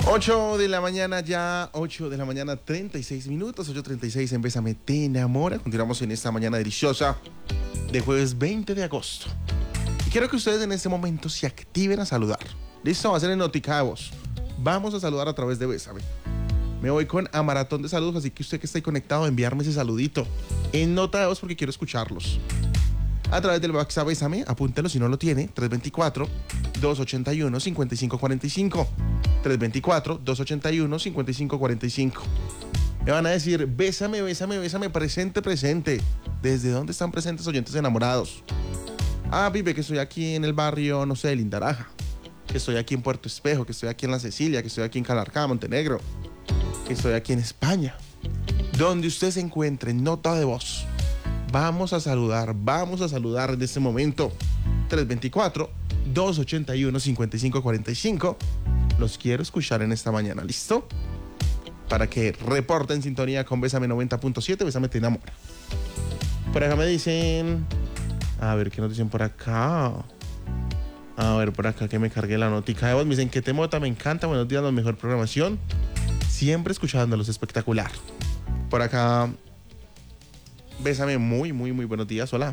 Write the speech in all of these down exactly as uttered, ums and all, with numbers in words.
ocho de la mañana ya, ocho de la mañana, treinta y seis minutos, ocho treinta y seis en Bésame Te Enamora. Continuamos en esta mañana deliciosa de jueves veinte de agosto. Y quiero que ustedes en este momento se activen a saludar. Listo, va a ser en notica de voz. Vamos a saludar a través de Bésame. Me voy con a maratón de saludos, así que usted que está ahí conectado, enviarme ese saludito en nota de voz porque quiero escucharlos. A través del WhatsApp Bésame, apúntelo si no lo tiene, tres dos cuatro, dos ocho uno, cinco cinco cuatro cinco. tres dos cuatro, dos ocho uno, cinco cinco cuatro cinco. Me van a decir, bésame, bésame, bésame, presente, presente. ¿Desde dónde están presentes oyentes enamorados? Ah, vive que estoy aquí en el barrio, no sé, de Lindaraja. Que estoy aquí en Puerto Espejo, que estoy aquí en La Cecilia, que estoy aquí en Calarcá, Montenegro. Que estoy aquí en España. Donde usted se encuentre, nota de voz. Vamos a saludar, vamos a saludar en este momento. tres dos cuatro, dos ocho uno, cinco cinco cuatro cinco. Los quiero escuchar en esta mañana, ¿listo? Para que reporten sintonía con Bésame noventa punto siete, Bésame Te Enamora. Por acá me dicen... A ver, ¿qué nos dicen por acá? A ver, por acá que me cargué la notica de voz. Me dicen que te mota, me encanta, buenos días, la mejor programación. Siempre escuchándolos, espectacular. Por acá... Bésame, muy, muy, muy buenos días, hola.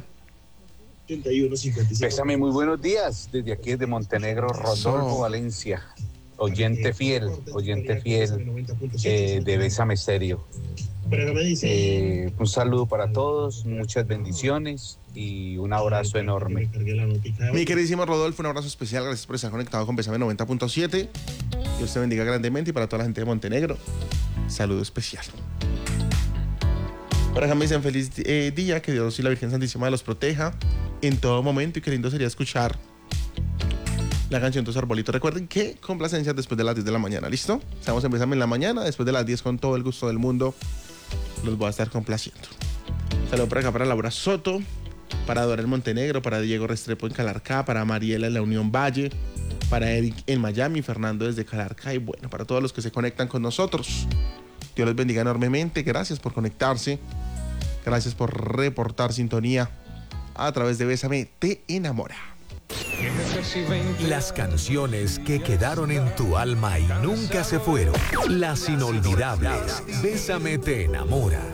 Bésame, muy buenos días. Desde aquí, desde Montenegro, Rodolfo Valencia. Oyente fiel, oyente fiel eh, de Bésame Stereo. Eh, un saludo para todos, muchas bendiciones y un abrazo enorme. Mi queridísimo Rodolfo, un abrazo especial, gracias por estar conectado con Bésame noventa punto siete. Dios te bendiga grandemente y para toda la gente de Montenegro, saludo especial. Por acá me dicen feliz eh, día, que Dios y la Virgen Santísima los proteja en todo momento y qué lindo sería escuchar la canción Tus Arbolitos. Recuerden que complacencias después de las diez de la mañana, ¿listo? Estamos empezando en la mañana, después de las diez con todo el gusto del mundo los voy a estar complaciendo. Saludos por acá para Laura Soto, para Dora en Montenegro, para Diego Restrepo en Calarcá, para Mariela en la Unión Valle, para Eric en Miami, Fernando desde Calarcá y bueno, para todos los que se conectan con nosotros. Dios les bendiga enormemente, gracias por conectarse, gracias por reportar sintonía a través de Bésame Te Enamora. Las canciones que quedaron en tu alma y nunca se fueron. Las inolvidables. Bésame Te Enamora.